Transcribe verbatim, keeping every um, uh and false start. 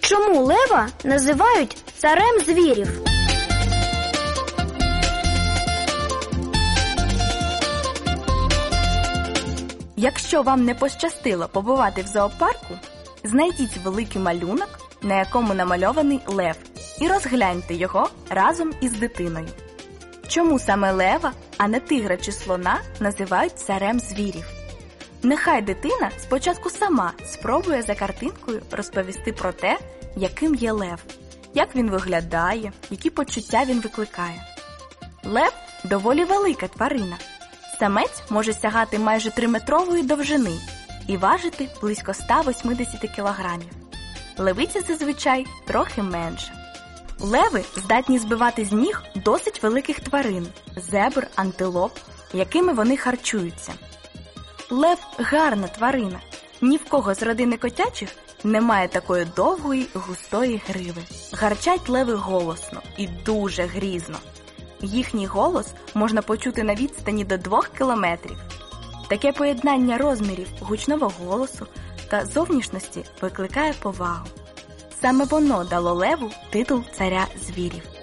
Чому лева називають царем звірів? Якщо вам не пощастило побувати в зоопарку, знайдіть великий малюнок, на якому намальований лев, і розгляньте його разом із дитиною. Чому саме лева, а не тигра чи слона, називають царем звірів? Нехай дитина спочатку сама спробує за картинкою розповісти про те, яким є лев, як він виглядає, які почуття він викликає. Лев – доволі велика тварина. Самець може сягати майже триметрової довжини і важити близько ста вісімдесят кілограмів. Левиця зазвичай трохи менше. Леви здатні збивати з ніг досить великих тварин – зебр, антилоп, якими вони харчуються. Лев – гарна тварина. Ні в кого з родини котячих немає такої довгої, густої гриви. Гарчать леви голосно і дуже грізно. Їхній голос можна почути на відстані до двох кілометрів. Таке поєднання розмірів гучного голосу та зовнішності викликає повагу. Саме воно дало леву титул царя звірів.